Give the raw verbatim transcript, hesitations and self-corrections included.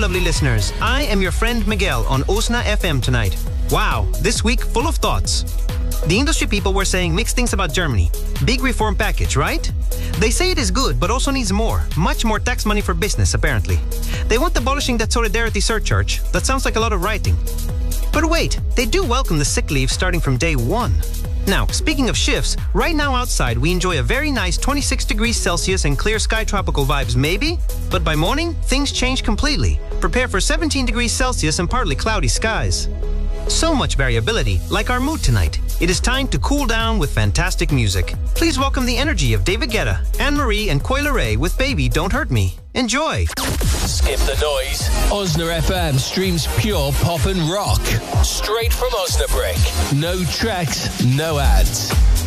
lovely listeners. I am your friend Miguel on Osna F M tonight. Wow, this week full of thoughts. The industry people were saying mixed things about Germany. Big reform package, right? They say it is good, but also needs more. Much more tax money for business, apparently. They want abolishing that solidarity surcharge. That sounds like a lot of writing. But wait, they do welcome the sick leave starting from day one. Now, speaking of shifts, right now outside we enjoy a very nice twenty-six degrees Celsius and clear sky tropical vibes maybe, but by morning, things change completely. Prepare for seventeen degrees Celsius and partly cloudy skies. So much variability, like our mood tonight. It is time to cool down with fantastic music. Please welcome the energy of David Guetta, Anne-Marie and Coi Leray with Baby Don't Hurt Me. Enjoy! Skip the noise. Osna F M streams pure pop and rock. Straight from Osnabrück. No tracks, no ads.